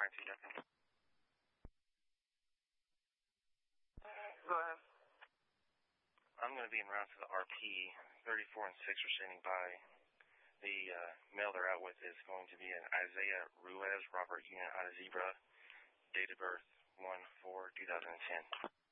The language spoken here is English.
Captain. Go ahead. I'm going to be en route to the RP. 34 and 6 are standing by. The male they're out with is going to be an Isaiah Ruiz, Robert Unit out of Zebra, date of birth 1/4/2010.